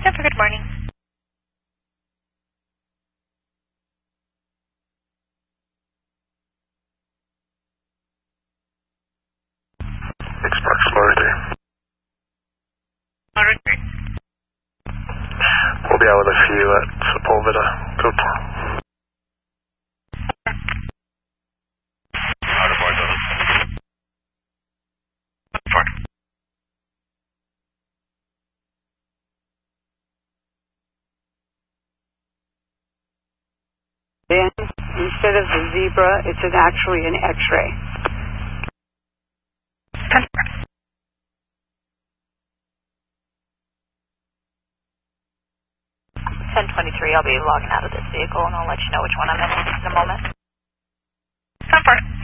Jennifer, good morning. Express Florida. Florida. We'll be out with a few at Sepulveda. Good. Then, instead of the zebra, it's actually an X-ray. 1023, I'll be logging out of this vehicle and I'll let you know which one I'm in a moment. Come for it.